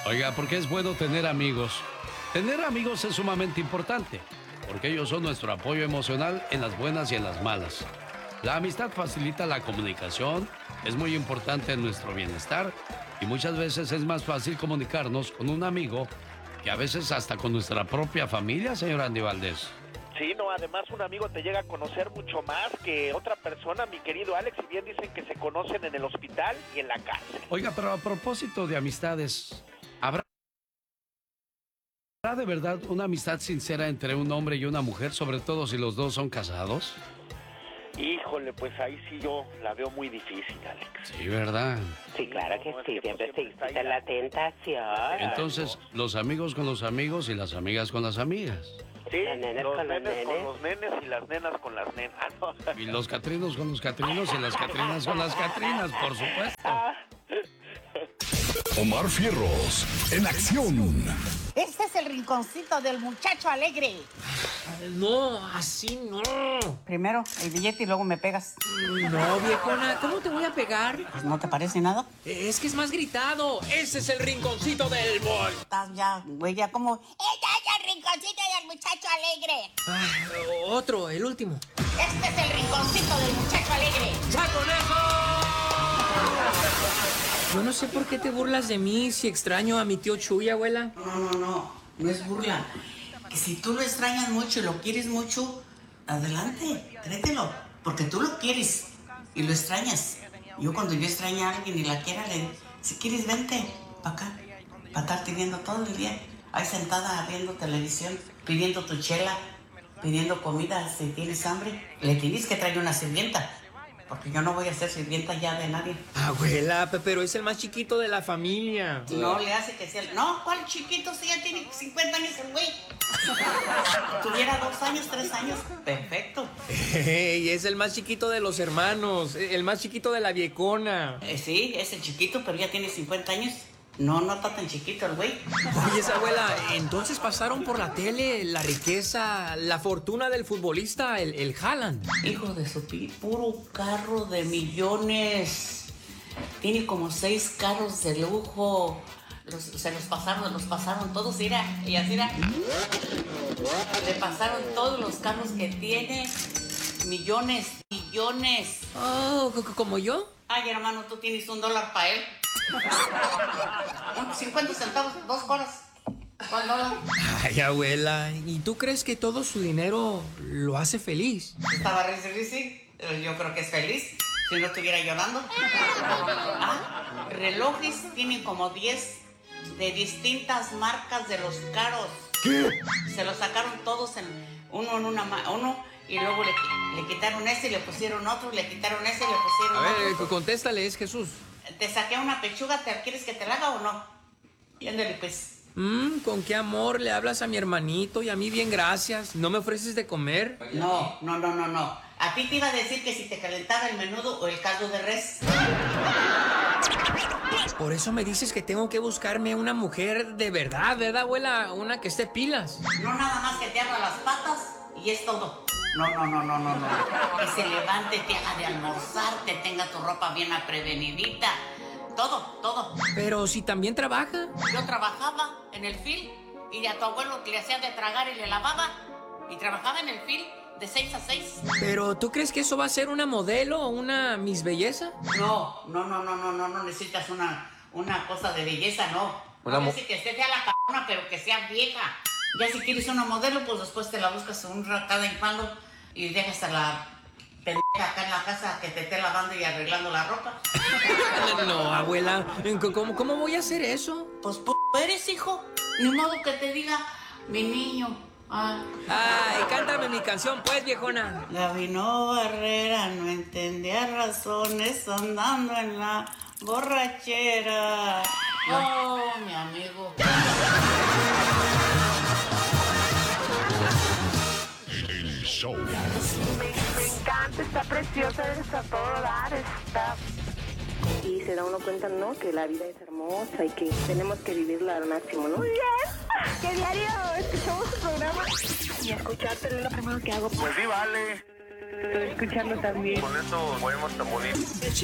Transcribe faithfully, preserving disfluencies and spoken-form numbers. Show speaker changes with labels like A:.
A: Oiga, ¿por qué es bueno tener amigos? Tener amigos es sumamente importante, porque ellos son nuestro apoyo emocional en las buenas y en las malas. La amistad facilita la comunicación, es muy importante en nuestro bienestar y muchas veces es más fácil comunicarnos con un amigo que a veces hasta con nuestra propia familia, señor Andy Valdés.
B: Sí, no, además un amigo te llega a conocer mucho más que otra persona, mi querido Alex, y bien dicen que se conocen en el hospital y en la cárcel.
A: Oiga, pero a propósito de amistades, ¿habrá de verdad una amistad sincera entre un hombre y una mujer, sobre todo si los dos son casados?
B: Híjole, pues ahí sí yo la veo muy difícil, Alex.
A: Sí, ¿verdad?
C: Sí, claro que
B: No, es
C: sí,
B: que
C: siempre
B: siempre
C: se
B: está
C: quita
B: ahí
C: la
B: la-
C: tentación.
A: Entonces, los amigos con los amigos y las amigas con las amigas.
B: Sí,
C: Las nenas
B: los
C: con los
B: nenes con
C: nenes.
B: los nenes y las nenas con las nenas. Ah, no.
A: Y los catrinos con los catrinos y las catrinas con las catrinas, por supuesto.
D: Omar Fierros, en acción.
E: Este es el rinconcito del muchacho alegre.
F: No, así no.
E: Primero el billete y luego me pegas.
F: No, viejona, ¿cómo te voy a pegar?
E: Pues, ¿no te parece nada?
F: Es que es más gritado. Ese es el rinconcito del boy.
E: Estás ya, güey, ya como... Este es el rinconcito del muchacho alegre.
F: Ah, otro, el último.
E: Este es el rinconcito del muchacho alegre.
F: ¡Ya con eso! Yo no sé por qué te burlas de mí si extraño a mi tío Chuy, abuela.
E: No, no, no, no es burla. Que si tú lo extrañas mucho y lo quieres mucho, adelante, tráetelo. Porque tú lo quieres y lo extrañas. Yo cuando yo extraño a alguien y la quiera, le digo, si quieres, vente para acá. Para estar teniendo todo el día ahí sentada viendo televisión, pidiendo tu chela, pidiendo comida si tienes hambre. Le tienes que traer una sirvienta. Porque yo no voy a ser sirvienta ya de nadie.
F: Abuela, pe- pero es el más chiquito de la familia.
E: No le hace que sea... No, ¿cuál chiquito? Si ya tiene cincuenta años el güey. Tuviera dos años, tres años. Perfecto.
F: Y es el más chiquito de los hermanos, el más chiquito de la viejona.
E: Eh, sí, es el chiquito, pero ya tiene cincuenta años. No, no está tan chiquito el güey.
F: Oye, esa abuela, entonces pasaron por la tele la riqueza, la fortuna del futbolista, el, el Haaland.
E: Hijo de su pi, puro carro de millones. Tiene como seis carros de lujo. Los- se los pasaron, los pasaron todos, mira. Y así, mira. Le pasaron todos los carros que tiene. Millones, millones.
F: Oh, ¿co- co- ¿como yo?
E: Ay, hermano, tú tienes un dólar para él. cincuenta centavos, dos horas. ¿Cuál dólar?
F: Ay, abuela, ¿y tú crees que todo su dinero lo hace feliz?
E: Estaba risi, risi. Yo creo que es feliz. Si no estuviera llorando. Ah, relojes tienen como diez de distintas marcas de los caros.
D: ¿Qué?
E: Se los sacaron todos en uno en una ma- uno y luego le, le quitaron ese y le pusieron otro, le quitaron ese y le pusieron
F: A ver,
E: otro.
F: eh, contéstale, es Jesús.
E: Te saqué una pechuga, ¿te quieres que te la haga o no? Y ándale, pues.
F: Mmm, con qué amor le hablas a mi hermanito y a mí bien gracias. ¿No me ofreces de comer?
E: No, no, no, no, no. A ti te iba a decir que si te calentaba el menudo o el caldo de res.
F: Por eso me dices que tengo que buscarme una mujer de verdad, ¿verdad, abuela? Una que esté pilas.
E: No nada más que te abra las patas y es todo. No, no, no, no, no, no. Que se levante, te haga de almorzar, te tenga tu ropa bien aprevenidita. Todo, todo.
F: Pero si también trabaja.
E: Yo trabajaba en el fil y a tu abuelo le hacía de tragar y le lavaba. Y trabajaba en el fil de seis a seis.
F: Pero ¿tú crees que eso va a ser una modelo o una Miss Belleza?
E: No, no, no, no, no, no, no necesitas una, una cosa de belleza, no.
F: Una
E: No
F: mo-
E: necesitas que esté fea la cabrona, pero que sea vieja. Ya si quieres una modelo, pues después te la buscas un rato cada en cuando y dejas a la pendeja acá en la casa que te esté lavando y arreglando la ropa.
F: No, abuela, ¿cómo, cómo voy a hacer eso?
E: Pues p eres, hijo. Ni modo que te diga, mi niño. Ah.
F: Ay, cántame mi canción, pues, viejona.
E: Gabino Barrera no entendía razones andando en la borrachera. Oh, mi amigo.
D: El show.
C: Me encanta, está preciosa, está todo dar, está... Y se da uno cuenta, ¿no? Que la vida es hermosa y que tenemos que vivirla al máximo, ¿no? Muy bien, que diario escuchamos su programa y escuchártelo es lo primero que hago.
B: Pues sí, vale.
C: Escuchando también.
B: Con eso podemos tan bonito.